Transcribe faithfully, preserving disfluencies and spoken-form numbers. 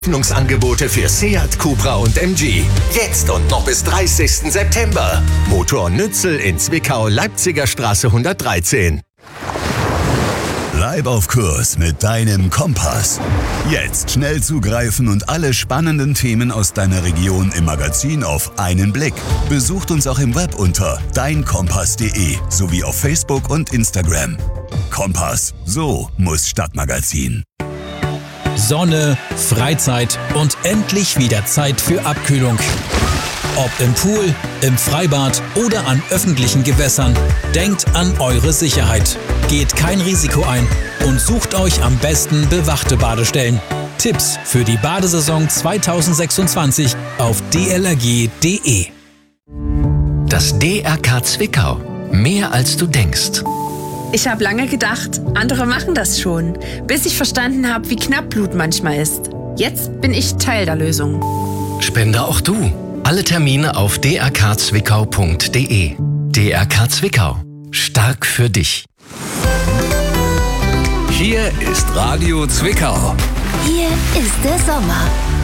Öffnungsangebote für Seat, Cupra und M G. Jetzt und noch bis dreißigsten September. Motor Nützel in Zwickau, Leipziger Straße hundertdreizehn. Bleib auf Kurs mit deinem Kompass. Jetzt schnell zugreifen und alle spannenden Themen aus deiner Region im Magazin auf einen Blick. Besucht uns auch im Web unter dein kompass punkt de sowie auf Facebook und Instagram. Kompass, so muss Stadtmagazin. Sonne, Freizeit und endlich wieder Zeit für Abkühlung. Ob im Pool, im Freibad oder an öffentlichen Gewässern, denkt an eure Sicherheit. Geht kein Risiko ein und sucht euch am besten bewachte Badestellen. Tipps für die Badesaison zweitausendsechsundzwanzig auf d l r g punkt d e. Das D R K Zwickau. Mehr als du denkst. Ich habe lange gedacht, andere machen das schon, bis ich verstanden habe, wie knapp Blut manchmal ist. Jetzt bin ich Teil der Lösung. Spende auch du. Alle Termine auf d r k zwickau punkt d e. D R K Zwickau. Stark für dich. Hier ist Radio Zwickau. Hier ist der Sommer.